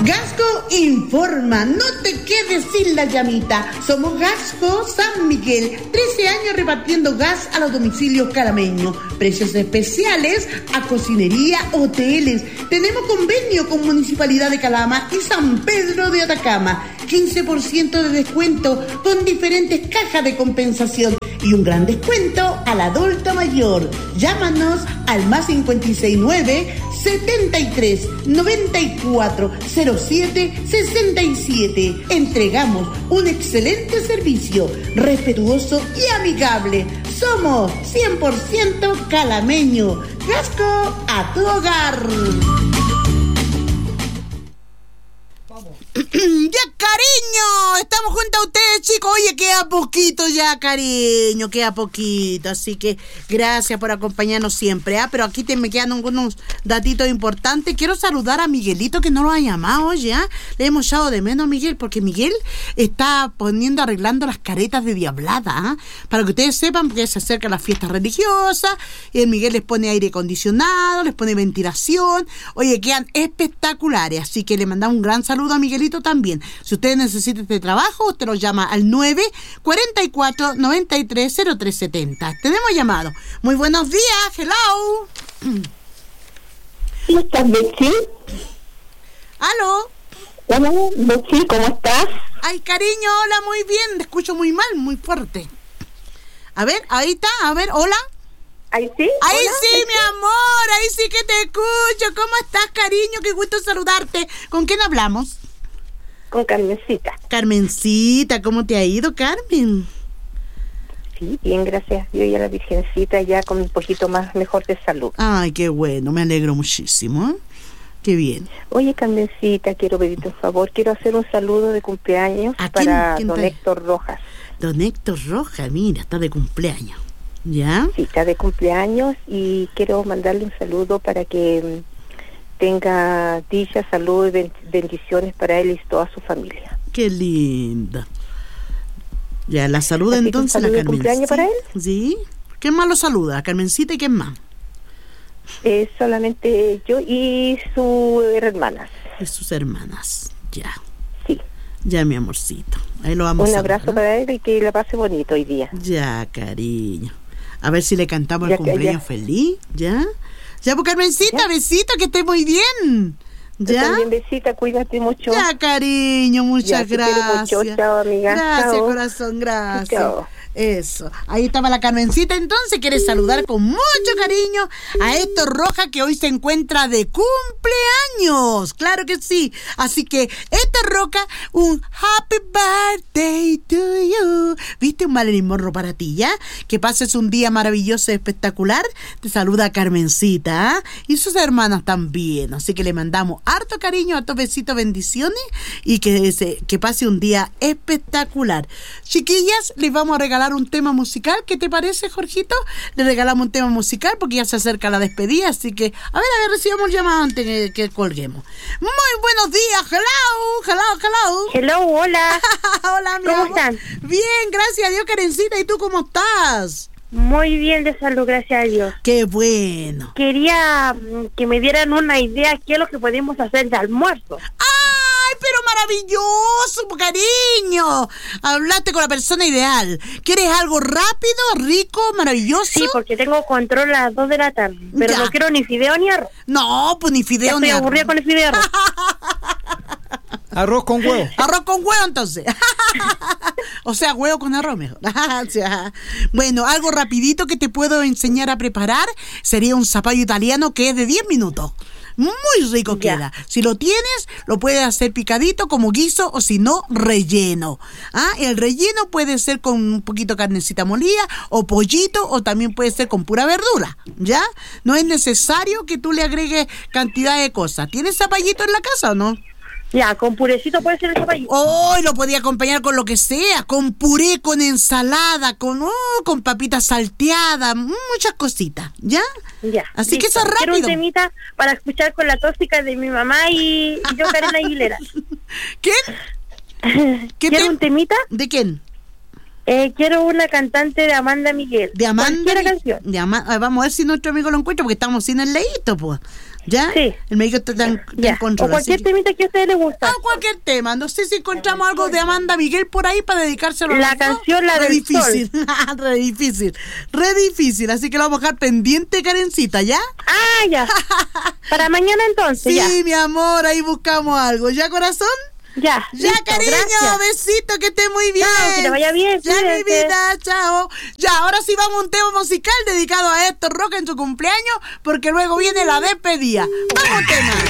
Gasco informa, no te quedes sin la llamita. Somos Gasco San Miguel, 13 años repartiendo gas a los domicilios calameños. Precios especiales a cocinería, hoteles. Tenemos convenio con Municipalidad de Calama y San Pedro de Atacama. 15% de descuento con diferentes cajas de compensación y un gran descuento al adulto mayor. Llámanos al más 569 73 94 07 67. Entregamos un excelente servicio, respetuoso y amigable. Somos 100% calameño. Gasco a tu hogar. Ya, cariño, estamos junto a ustedes, chicos. Oye, queda poquito ya, cariño, queda poquito. Así que gracias por acompañarnos siempre, ¿ah? Pero aquí me quedan algunos datitos importantes. Quiero saludar a Miguelito, que no lo ha llamado, ¿ya? Le hemos echado de menos a Miguel, porque Miguel está arreglando las caretas de Diablada, ¿ah? Para que ustedes sepan, porque se acerca la fiesta religiosa, y el Miguel les pone aire acondicionado, les pone ventilación. Oye, quedan espectaculares, así que le mandamos un gran saludo a Miguelito también. Si usted necesita este trabajo, usted lo llama al 944-930370. Tenemos llamado. Muy buenos días, hello. ¿Cómo estás, Betsy? ¿Aló? Hola, Betsy, ¿cómo estás? Ay, cariño, hola, muy bien. Te escucho muy mal, muy fuerte. A ver, ahí está, a ver, hola. ¿Ahí sí? Ahí Hola, sí, Betsy. mi amor, ahí sí que te escucho. ¿Cómo estás, cariño? Qué gusto saludarte. ¿Con quién hablamos? Con Carmencita. Carmencita, ¿cómo te ha ido, Carmen? Sí, bien, gracias a Dios y a la Virgencita, ya con un poquito más mejor de salud. Ay, qué bueno, me alegro muchísimo, ¿eh? Qué bien. Oye, Carmencita, quiero pedirte un favor. Quiero hacer un saludo de cumpleaños ¿A quién? para ¿Quién don está? Héctor Rojas. Don Héctor Rojas, mira, está de cumpleaños. ¿Ya? Sí, está de cumpleaños y quiero mandarle un saludo para que tenga dicha, salud y bendiciones para él y toda su familia. Qué linda. Ya, la saluda Así que entonces un la saludo de Carmencita. cumpleaños para él. ¿Sí? ¿Quién más lo saluda? ¿Carmencita y quién más? Solamente yo y sus hermanas. Y sus hermanas. Ya. Sí. Ya, mi amorcito. Ahí lo vamos a Un saludar, abrazo ¿no? para él y que la pase bonito hoy día. Ya, cariño. A ver si le cantamos el Ya, cumpleaños ya. feliz. ¿Ya? Ya, pues, Carmencita, Ya. besito, que esté muy bien. Tú ¿Ya? también, besita, cuídate mucho. Ya, cariño, muchas Ya, te quiero gracias. mucho. Chao, amiga. Gracias, Chao. corazón, gracias. Chao. Eso. Ahí estaba la Carmencita. Entonces, quiere saludar con mucho cariño a Héctor Rojas, que hoy se encuentra de cumpleaños. Claro que sí. Así que, Héctor Rojas, un happy birthday to you. ¿Viste? Un Marilyn Monroe para ti, ¿ya? Que pases un día maravilloso y espectacular. Te saluda Carmencita, ¿ah? Y sus hermanas también. Así que le mandamos harto cariño, harto besitos, bendiciones, y que pase un día espectacular. Chiquillas, les vamos a regalar un tema musical. ¿Qué te parece, Jorgito? Le regalamos un tema musical porque ya se acerca la despedida, así que a ver, recibamos llamada antes que colguemos. Muy buenos días, hello. Hello, hola. Hola, mi ¿Cómo amor. están? Bien, gracias a Dios, Karencita. ¿Y tú cómo estás? Muy bien de salud, gracias a Dios. Qué bueno. Quería que me dieran una idea qué es lo que podemos hacer de almuerzo. ¡Ay, pero maravilloso, cariño! Hablaste con la persona ideal. ¿Quieres algo rápido, rico, maravilloso? Sí, porque tengo control a las 2 de la tarde, pero Ya. no quiero ni fideo ni arroz. No, pues ni Ya fideo estoy ni aburrida arroz. con el fideo y arroz. Arroz con huevo. Arroz con huevo, entonces. O sea, huevo con arroz mejor. O sea, bueno, algo rapidito que te puedo enseñar a preparar sería un zapallo italiano que es de 10 minutos. Muy rico Ya. queda. Si lo tienes, lo puedes hacer picadito como guiso o si no, relleno. ¿Ah? El relleno puede ser con un poquito de carnecita molida o pollito o también puede ser con pura verdura. ¿Ya? No es necesario que tú le agregues cantidad de cosas. ¿Tienes zapallito en la casa o no? Ya, con purecito puede ser el zapallo. Hoy lo podía acompañar con lo que sea, con puré, con ensalada, con papitas salteadas, muchas cositas, ¿ya? Ya. Así que listo. eso es Quiero un rápido. temita para escuchar con la tóxica de mi mamá y yo, Karen Aguilera. ¿Quién? ¿Qué Quiero un temita. ¿De quién? Quiero una cantante de Amanda Miguel. De Amanda. Cualquier canción. Vamos a ver si nuestro amigo lo encuentra porque estamos sin el leíto, pues. ¿Ya? Sí. El médico está en Ya. control. O cualquier temita que a ustedes les gusta. Cualquier tema. No sé si encontramos algo de Amanda Miguel por ahí para dedicárselo a La los dos. canción, la Re del difícil. Re difícil. Así que lo vamos a dejar pendiente, Karencita, ¿ya? Ah, ya. Para mañana entonces, Sí, ya. mi amor, ahí buscamos algo. ¿Ya, corazón? Ya. Ya, listo, cariño, gracias. besito, que esté muy bien. Chao, que te vaya bien, Ya, mi cuídense. vida, chao. Ya, ahora sí vamos a un tema musical dedicado a Héctor Roca en su cumpleaños, porque luego viene la despedida. Vamos, tema.